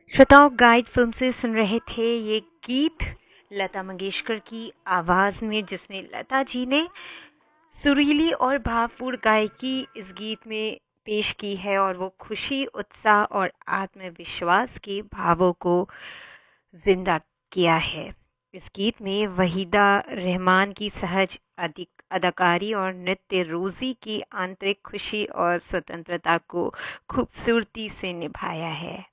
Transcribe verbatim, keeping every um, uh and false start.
श्रोताओं, guide film से सुन रहे थे ये गीत लता मंगेशकर की आवाज़ में, जिसमें लता जी ने सुरीली और भावपूर्ण गायकी इस गीत में पेश की है और वो खुशी, उत्साह और आत्मविश्वास के भावों को जिंदा किया है। इस गीत में वहीदा रहमान की सहज अधिक अदाकारी और नृत्य रोज़ी की आंतरिक खुशी और स्वतंत्रता को खूबसूरती से निभाया है।